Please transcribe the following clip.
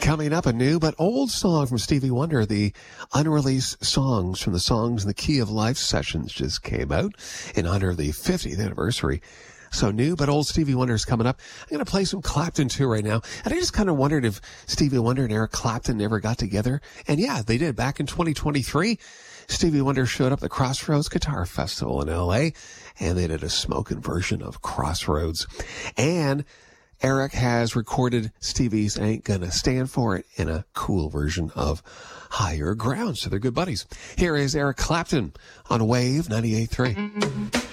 Coming up, a new but old song from Stevie Wonder. The unreleased songs from the Songs in the Key of Life sessions just came out in honor of the 50th anniversary. So new but old Stevie Wonder is coming up. I'm going to play some Clapton too right now. And I just kind of wondered if Stevie Wonder and Eric Clapton ever got together. And yeah, they did. Back in 2023, Stevie Wonder showed up at the Crossroads Guitar Festival in LA, and they did a smoking version of Crossroads. And Eric has recorded Stevie's Ain't Gonna Stand For It in a cool version of Higher Ground. So they're good buddies. Here is Eric Clapton on Wave 98.3.